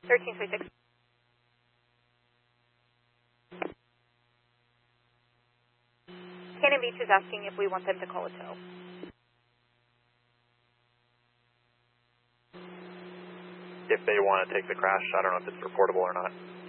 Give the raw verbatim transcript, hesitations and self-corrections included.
thirteen twenty-six. Cannon Beach is asking if we want them to call a tow. If they want to take the crash, I don't know if it's reportable or not.